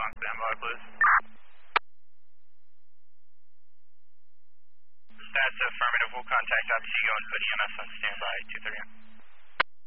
on standby, please. Stats affirmative. We'll contact RTC going to put EMS on standby 230.